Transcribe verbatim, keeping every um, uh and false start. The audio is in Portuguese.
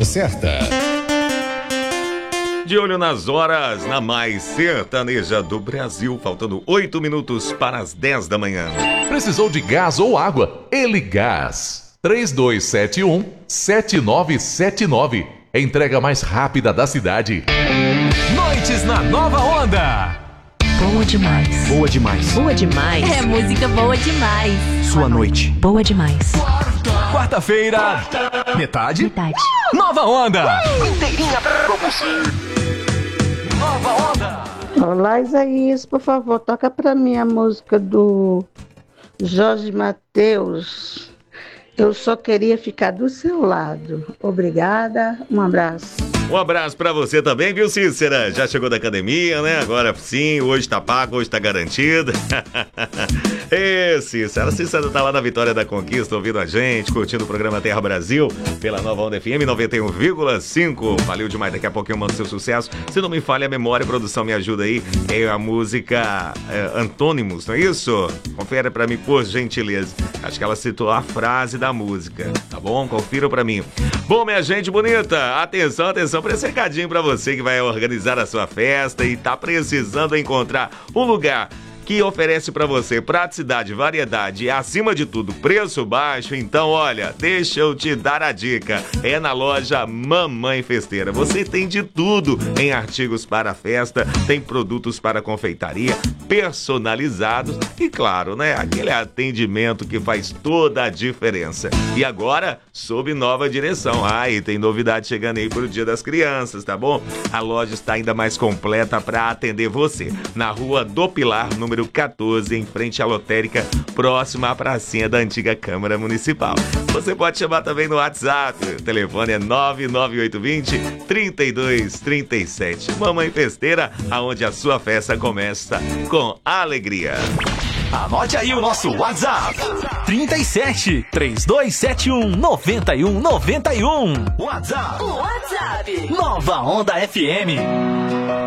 certa. De olho nas horas, na mais sertaneja do Brasil, faltando oito minutos para as dez da manhã. Precisou de gás ou água? Ele Gás. três dois sete um, sete nove sete nove. Entrega mais rápida da cidade. Noites na Nova Onda. Boa demais. Boa demais. Boa demais. É música boa demais. Sua noite. Boa demais. Quarta-feira. Metade. Metade. Nova Onda. Inteirinha pra você. Nova Onda. Olá, Isaías, por favor, toca pra mim a música do Jorge Mateus. Eu só queria ficar do seu lado. Obrigada, um abraço. Um abraço pra você também, viu, Cícera? Já chegou da academia, né? Agora sim, hoje tá pago, hoje tá garantido. Ê, Cícera, a Cícera tá lá na Vitória da Conquista, ouvindo a gente, curtindo o programa Terra Brasil, pela Nova Onda F M noventa e um vírgula cinco. Valeu demais, daqui a pouco eu mando seu sucesso. Se não me falha a memória, produção, me ajuda aí. É a música é, Antônimos, não é isso? Confere pra mim, por gentileza. Acho que ela citou a frase da música, tá bom? Confira pra mim. Bom, minha gente bonita, atenção, atenção para esse recadinho pra você que vai organizar a sua festa e tá precisando encontrar um lugar que oferece para você praticidade, variedade e, acima de tudo, preço baixo. Então, olha, deixa eu te dar a dica. É na loja Mamãe Festeira. Você tem de tudo em artigos para festa, tem produtos para confeitaria, personalizados e, claro, né, aquele atendimento que faz toda a diferença. E agora, sob nova direção. Ah, e tem novidade chegando aí pro Dia das Crianças, tá bom? A loja está ainda mais completa para atender você. Na Rua do Pilar, número quatorze, em frente à lotérica, próxima à pracinha da antiga Câmara Municipal. Você pode chamar também no WhatsApp. O telefone é nove nove oito dois zero, três dois três sete. Mamãe Festeira, aonde a sua festa começa com alegria. Anote aí o nosso WhatsApp. trinta e sete, trinta e dois setenta e um, noventa e um noventa e um. WhatsApp. WhatsApp. Nova Onda F M.